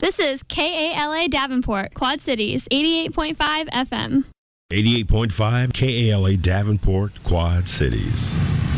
This is KALA Davenport, Quad Cities, 88.5 FM. 88.5 KALA Davenport, Quad Cities.